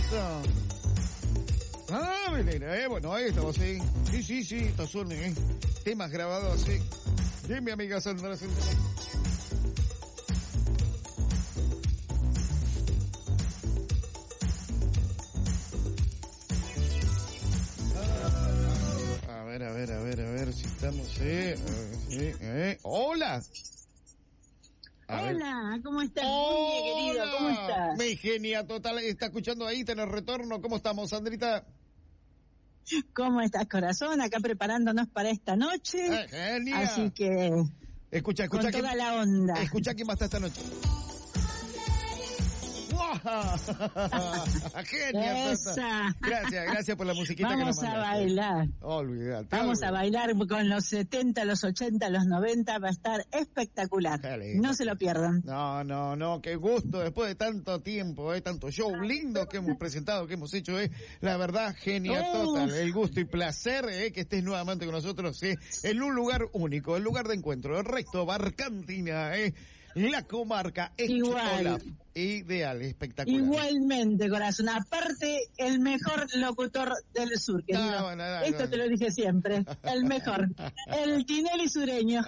eso. Ah, mira, bueno, ahí estamos, sí. Sí, estos son temas grabados, sí. Sí, mi amiga Sandra. A ver si estamos, Hola. Hola, ¿cómo estás? Muy bien, querido, ¿cómo estás? Mi genia total, está escuchando ahí, tenés retorno. ¿Cómo estamos, Sandrita? ¿Cómo estás, corazón? Acá preparándonos para esta noche. Genial. Así que... Escucha. Con toda la onda. Escucha quién va a estar esta noche. Genial. Esa. Gracias por la musiquita. Vamos que nos a bailar. Olvídate. Vamos a bailar con los 70, los 80, los 90. Va a estar espectacular. No se lo pierdan. No, qué gusto. Después de tanto tiempo, tanto show lindo que hemos presentado, que hemos hecho, la verdad, genial total. El gusto y placer que estés nuevamente con nosotros, en un lugar único, el lugar de encuentro, el Recto Barcantina, la comarca ideal, espectacular. Igualmente, corazón. Aparte, el mejor locutor del sur, querido. Esto te lo dije siempre. El mejor. El Tinelli sureño.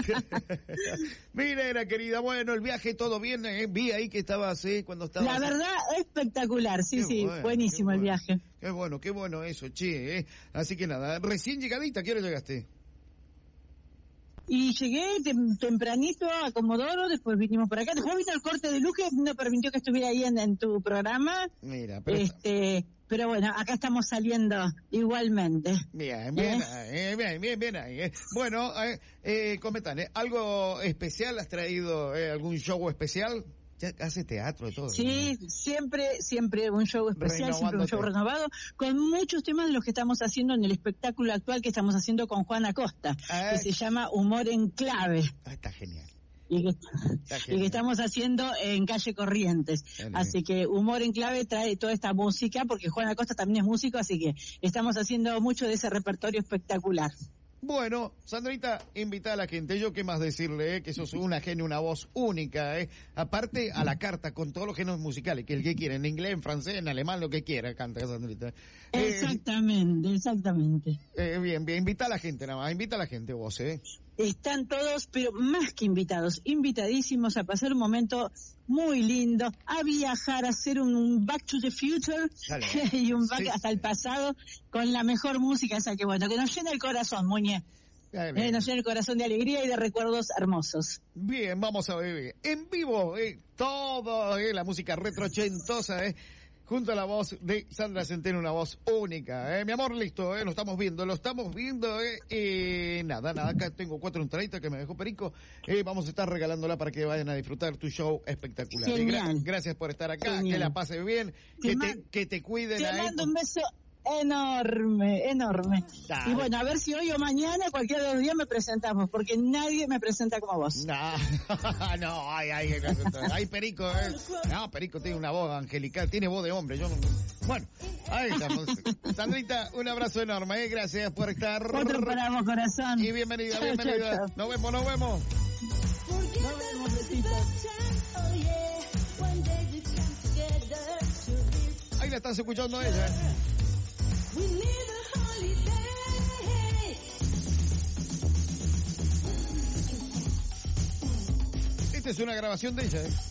Mira, querida, bueno, el viaje todo bien. Vi ahí que estabas, cuando estabas. La verdad, espectacular. Sí, bueno, buenísimo el viaje. Qué bueno eso, che. Así que nada, recién llegadita, ¿qué hora llegaste? Y llegué tempranito a Comodoro, después vinimos por acá, después vino el corte de luz que no permitió que estuviera ahí en tu programa. Mira, pero bueno, acá estamos saliendo igualmente. Bien ahí. Bueno, comentame, ¿algo especial has traído? ¿Algún show especial? Ya hace teatro y todo. Sí, ¿no? siempre un show especial, siempre un show renovado, con muchos temas de los que estamos haciendo en el espectáculo actual que estamos haciendo con Juan Acosta, que se llama Humor en Clave. Está genial. Y que estamos haciendo en Calle Corrientes. Así que Humor en Clave trae toda esta música, porque Juan Acosta también es músico, así que estamos haciendo mucho de ese repertorio espectacular. Bueno, Sandrita, invita a la gente. Yo qué más decirle, que sos una genia, una voz única, aparte a la carta con todos los géneros musicales, que el que quiera, en inglés, en francés, en alemán, lo que quiera, canta Sandrita. Exactamente. Bien, invita a la gente nada más, invita a la gente vos, Están todos, pero más que invitados, invitadísimos a pasar un momento muy lindo, a viajar, a hacer un Back to the Future y un Back hasta el pasado con la mejor música, esa que bueno, que nos llena el corazón, Muñe. Nos llena el corazón de alegría y de recuerdos hermosos. Bien, vamos a vivir en vivo, todo, la música retrochentosa, junto a la voz de Sandra Centeno, una voz única, mi amor, listo, lo estamos viendo, nada, acá tengo 4 entraditas que me dejó Perico, vamos a estar regalándola para que vayan a disfrutar tu show espectacular. Gracias por estar acá, genial. Que la pases bien, que te cuiden. Te mando un beso enorme. Y bueno, a ver si hoy o mañana, cualquiera de los días me presentamos, porque nadie me presenta como vos. Hay Perico, No, Perico tiene una voz angelical, tiene voz de hombre, Bueno, ahí estamos. Sandrita, un abrazo enorme, gracias por estar. Otro para vos, corazón. Y bienvenida. Chau. Nos vemos. Besitos. Ahí la estás escuchando ella. Esta es una grabación de ella,